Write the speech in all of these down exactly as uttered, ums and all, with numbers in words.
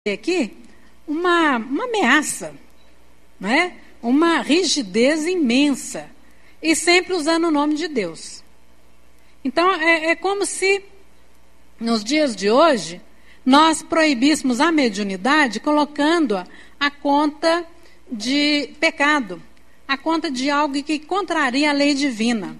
aqui uma, uma ameaça, né? Uma rigidez imensa, e sempre usando o nome de Deus. Então, é, é como se, nos dias de hoje, nós proibíssemos a mediunidade colocando-a à conta de pecado, à conta de algo que contraria a lei divina.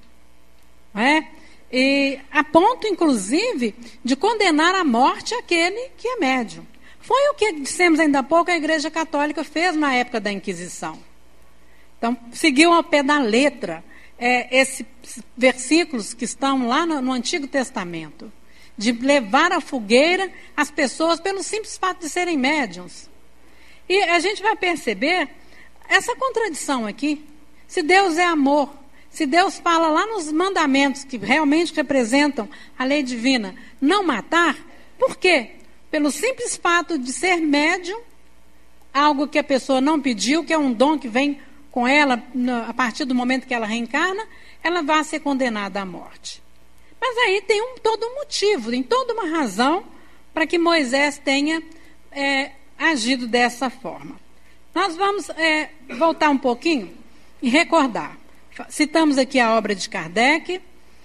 Não é? E a ponto, inclusive, de condenar à morte aquele que é médium. Foi o que dissemos ainda há pouco, a Igreja Católica fez na época da Inquisição. Então, seguiu ao pé da letra é, esses versículos que estão lá no, no Antigo Testamento, de levar à fogueira as pessoas pelo simples fato de serem médiuns. E a gente vai perceber essa contradição aqui. Se Deus é amor, se Deus fala lá nos mandamentos que realmente representam a lei divina, não matar, por quê? Pelo simples fato de ser médium, algo que a pessoa não pediu, que é um dom que vem com ela a partir do momento que ela reencarna, ela vai ser condenada à morte. Mas aí tem um, todo um motivo, tem toda uma razão para que Moisés tenha é, agido dessa forma. Nós vamos é, voltar um pouquinho e recordar. Citamos aqui a obra de Kardec,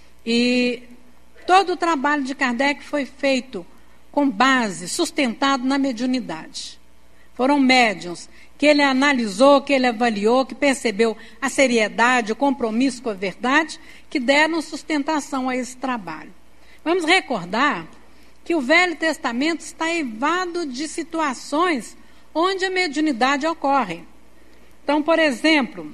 e todo o trabalho de Kardec foi feito com base, sustentado na mediunidade. Foram médiuns que ele analisou, que ele avaliou, que percebeu a seriedade, o compromisso com a verdade, que deram sustentação a esse trabalho. Vamos recordar que o Velho Testamento está eivado de situações onde a mediunidade ocorre. Então, por exemplo,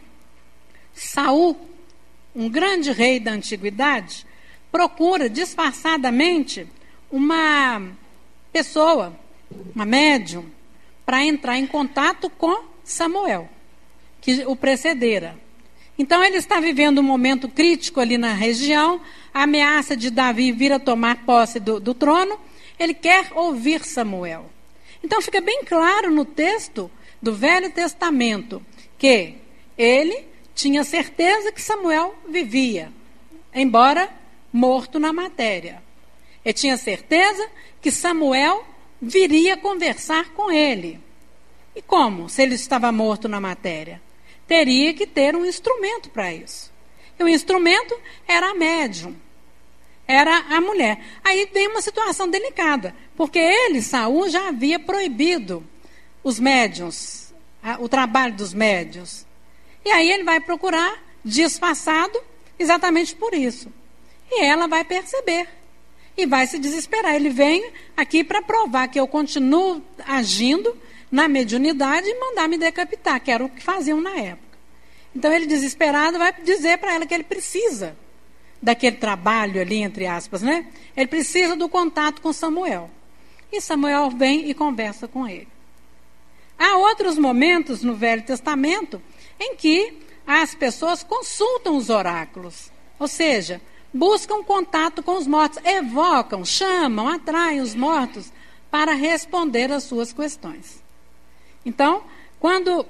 Saul, um grande rei da antiguidade, procura disfarçadamente uma pessoa, uma médium, para entrar em contato com Samuel, que o precedera. Então ele está vivendo um momento crítico ali na região, a ameaça de Davi vir a tomar posse do, do trono, ele quer ouvir Samuel. Então fica bem claro no texto do Velho Testamento que ele tinha certeza que Samuel vivia, embora morto na matéria. Ele tinha certeza que Samuel viria conversar com ele. E como, se ele estava morto na matéria? Teria que ter um instrumento para isso. E o instrumento era a médium, era a mulher. Aí vem uma situação delicada, porque ele, Saul, já havia proibido os médiuns, o trabalho dos médiuns. E aí ele vai procurar, disfarçado, exatamente por isso. E ela vai perceber. E vai se desesperar. Ele vem aqui para provar que eu continuo agindo na mediunidade e mandar me decapitar, que era o que faziam na época. Então ele, desesperado, vai dizer para ela que ele precisa daquele trabalho ali, entre aspas, né? Ele precisa do contato com Samuel. E Samuel vem e conversa com ele. Há outros momentos no Velho Testamento em que as pessoas consultam os oráculos, ou seja, buscam contato com os mortos, evocam, chamam, atraem os mortos para responder às suas questões. Então, quando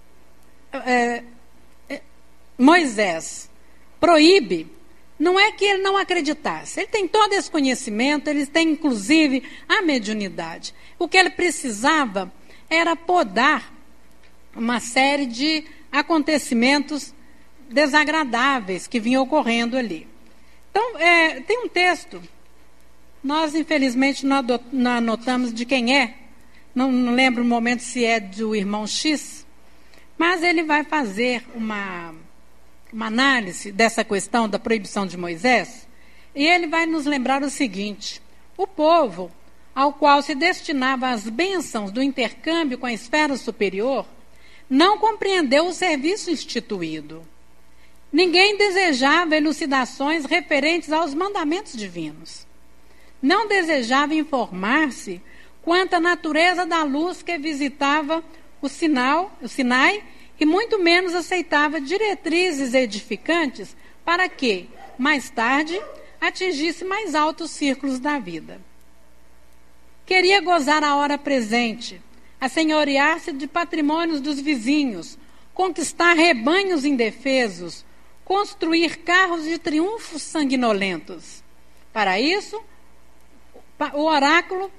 é, é, Moisés proíbe, não é que ele não acreditasse, ele tem todo esse conhecimento, ele tem inclusive a mediunidade. O que ele precisava era podar uma série de acontecimentos desagradáveis que vinham ocorrendo ali. Então, é, tem um texto, nós infelizmente não, adot, não anotamos de quem é, não, não lembro o momento se é do irmão X, mas ele vai fazer uma, uma análise dessa questão da proibição de Moisés, e ele vai nos lembrar o seguinte: o povo ao qual se destinava as bênçãos do intercâmbio com a esfera superior, não compreendeu o serviço instituído. Ninguém desejava elucidações referentes aos mandamentos divinos. Não desejava informar-se quanto à natureza da luz que visitava o, sinal, o Sinai, e muito menos aceitava diretrizes edificantes para que, mais tarde, atingisse mais altos círculos da vida. Queria gozar a hora presente, assenhorear-se de patrimônios dos vizinhos, conquistar rebanhos indefesos, construir carros de triunfos sanguinolentos. Para isso, o oráculo